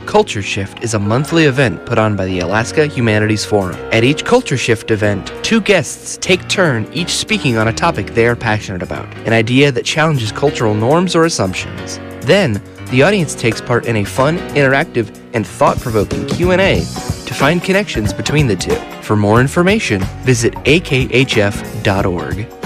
Culture Shift is a monthly event put on by the Alaska Humanities Forum. At each Culture Shift event, 2 guests take turn each speaking on a topic they are passionate about, an idea that challenges cultural norms or assumptions. Then, the audience takes part in a fun, interactive, and thought-provoking Q&A to find connections between the two. For more information, visit akhf.org.